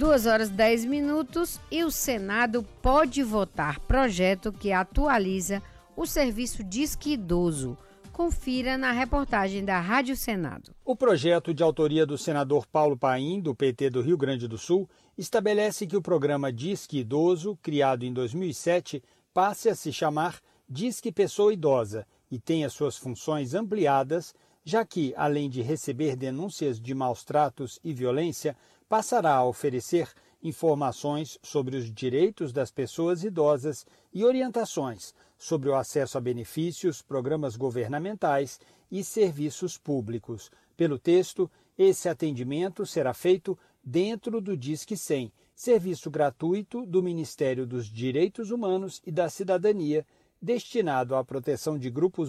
2h10 e o Senado pode votar projeto que atualiza o serviço Disque Idoso. Confira na reportagem da Rádio Senado. O projeto de autoria do senador Paulo Paim, do PT do Rio Grande do Sul, estabelece que o programa Disque Idoso, criado em 2007, passe a se chamar Disque Pessoa Idosa e tenha suas funções ampliadas, já que, além de receber denúncias de maus-tratos e violência, passará a oferecer informações sobre os direitos das pessoas idosas e orientações sobre o acesso a benefícios, programas governamentais e serviços públicos. Pelo texto, esse atendimento será feito dentro do Disque 100, serviço gratuito do Ministério dos Direitos Humanos e da Cidadania, destinado à proteção de grupos